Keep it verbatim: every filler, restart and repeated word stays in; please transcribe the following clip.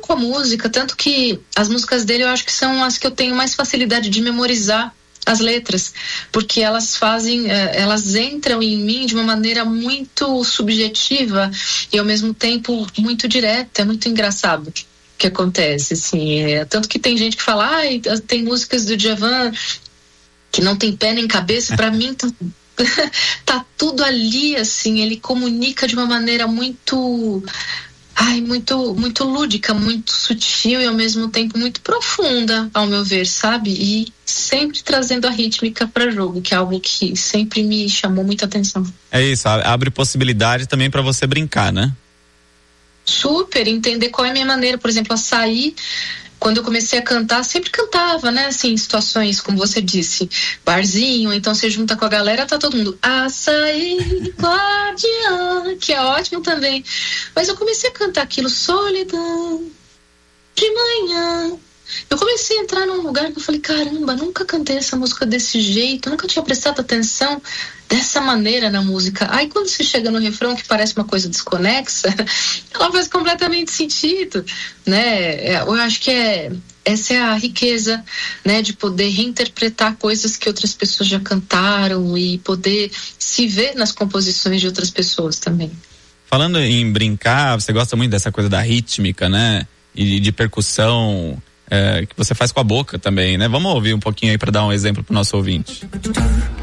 com a música, tanto que as músicas dele eu acho que são as que eu tenho mais facilidade de memorizar as letras, porque elas fazem, elas entram em mim de uma maneira muito subjetiva e ao mesmo tempo muito direta. É muito engraçado o que acontece, assim, é, tanto que tem gente que fala, ah, tem músicas do Djavan que não tem pé nem cabeça. Para mim tá, tá tudo ali, assim, ele comunica de uma maneira muito Ai, muito, muito lúdica, muito sutil e ao mesmo tempo muito profunda, ao meu ver, sabe? E sempre trazendo a rítmica para jogo, que é algo que sempre me chamou muita atenção. É isso, abre possibilidade também para você brincar, né? Super, entender qual é a minha maneira, por exemplo, Açaí. Quando eu comecei a cantar, sempre cantava, né? Assim, situações, como você disse, barzinho, então você junta com a galera, tá todo mundo Açaí, guardiã, que é ótimo também. Mas eu comecei a cantar aquilo, solidão, de manhã. Eu comecei a entrar num lugar que eu falei, caramba, nunca cantei essa música desse jeito, nunca tinha prestado atenção dessa maneira na música. Aí quando você chega no refrão, que parece uma coisa desconexa, ela faz completamente sentido, né? Eu acho que é, essa é a riqueza, né? De poder reinterpretar coisas que outras pessoas já cantaram e poder se ver nas composições de outras pessoas também. Falando em brincar, você gosta muito dessa coisa da rítmica, né? E de percussão, é, que você faz com a boca também, né? Vamos ouvir um pouquinho aí para dar um exemplo pro nosso ouvinte.